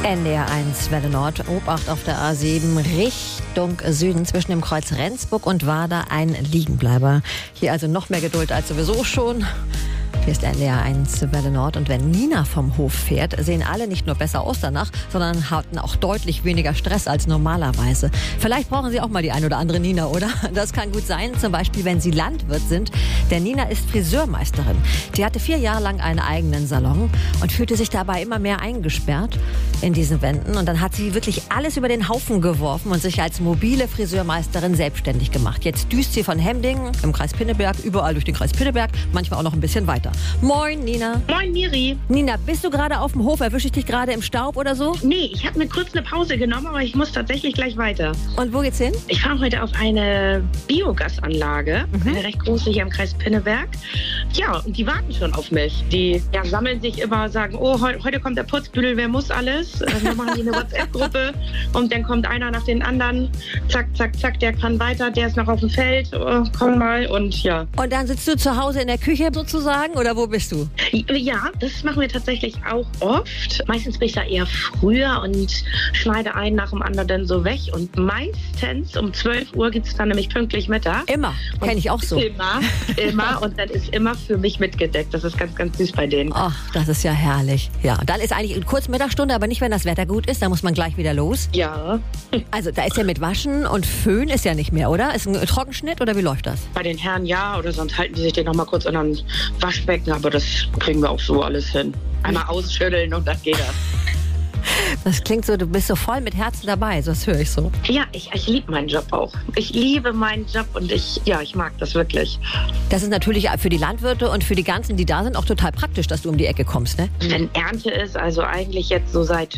NDR1 Welle Nord, Obacht auf der A7 Richtung Süden zwischen dem Kreuz Rendsburg und Warder ein Liegenbleiber. Hier also noch mehr Geduld als sowieso schon. Hier ist NDR1 Welle Nord und wenn Nina vom Hof fährt, sehen alle nicht nur besser aus danach, sondern hatten auch deutlich weniger Stress als normalerweise. Vielleicht brauchen Sie auch mal die ein oder andere Nina, oder? Das kann gut sein, zum Beispiel wenn Sie Landwirt sind. Denn Nina ist Friseurmeisterin. Die hatte 4 Jahre lang einen eigenen Salon und fühlte sich dabei immer mehr eingesperrt in diesen Wänden. Und dann hat sie wirklich alles über den Haufen geworfen und sich als mobile Friseurmeisterin selbstständig gemacht. Jetzt düst sie von Hemdingen im Kreis Pinneberg, überall durch den Kreis Pinneberg, manchmal auch noch ein bisschen weiter. Moin, Nina. Moin, Miri. Nina, bist du gerade auf dem Hof? Erwische ich dich gerade im Staub oder so? Nee, ich habe mir kurz eine Pause genommen, aber ich muss tatsächlich gleich weiter. Und wo geht's hin? Ich fahre heute auf eine Biogasanlage, eine recht große hier im Kreis Pinneberg. Ja, und die warten schon auf mich. Die sammeln sich immer, sagen, oh, heute kommt der Putzbüdel, wer muss alles? Dann machen die eine WhatsApp-Gruppe und dann kommt einer nach den anderen. Zack, zack, zack, der kann weiter, der ist noch auf dem Feld, komm mal und ja. Und dann sitzt du zu Hause in der Küche sozusagen oder wo bist du? Ja, das machen wir tatsächlich auch oft. Meistens bin ich da eher früher und schneide einen nach dem anderen dann so weg. Und meistens um 12 Uhr gibt es dann nämlich pünktlich Mittag. Immer, kenne ich auch so. Immer. Und dann ist immer für mich mitgedeckt. Das ist ganz, ganz süß bei denen. Ach, das ist ja herrlich. Ja, dann ist eigentlich kurz Mittagsstunde, aber nicht, wenn das Wetter gut ist. Da muss man gleich wieder los. Ja. Also da ist ja mit Waschen und Föhn ist ja nicht mehr, oder? Ist ein Trockenschnitt oder wie läuft das? Bei den Herren ja, oder sonst halten die sich den noch mal kurz an ein Waschbecken. Aber das kriegen wir auch so alles hin. Einmal ausschütteln und dann geht das. Das klingt so, du bist so voll mit Herzen dabei, so das höre ich so. Ja, ich liebe meinen Job auch. Ich liebe meinen Job und ich mag das wirklich. Das ist natürlich für die Landwirte und für die ganzen, die da sind, auch total praktisch, dass du um die Ecke kommst, ne? Wenn Ernte ist, also eigentlich jetzt so seit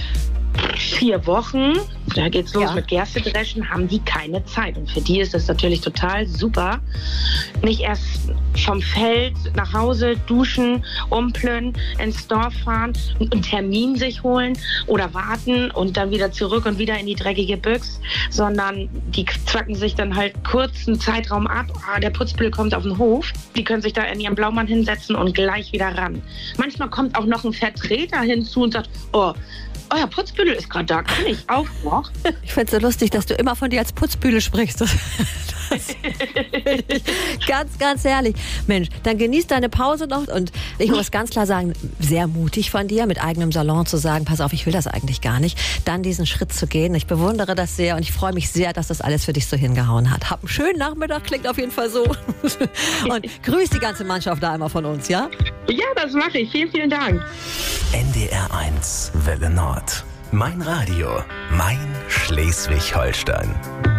4 Wochen, da geht's los mit Gerste dreschen, haben die keine Zeit. Und für die ist das natürlich total super. Nicht erst vom Feld nach Hause duschen, umplönen, ins Dorf fahren, einen Termin sich holen oder warten und dann wieder zurück und wieder in die dreckige Büchs, sondern die zwacken sich dann halt kurz einen Zeitraum ab. Der Putzbüdel kommt auf den Hof. Die können sich da in ihren Blaumann hinsetzen und gleich wieder ran. Manchmal kommt auch noch ein Vertreter hinzu und sagt, oh, euer Putzbüdel ist gerade da, kann ich auch noch? Ich finde es so lustig, dass du immer von dir als Putzbüdel sprichst. Das ganz, ganz herrlich. Mensch, dann genieß deine Pause noch und ich muss ganz klar sagen, sehr mutig von dir, mit eigenem Salon zu sagen, pass auf, ich will das eigentlich gar nicht, dann diesen Schritt zu gehen. Ich bewundere das sehr und ich freue mich sehr, dass das alles für dich so hingehauen hat. Hab einen schönen Nachmittag, klingt auf jeden Fall so. Und grüß die ganze Mannschaft da einmal von uns, ja? Ja, das mache ich. Vielen, vielen Dank. NDR1 Welle Nord. Mein Radio, mein Schleswig-Holstein.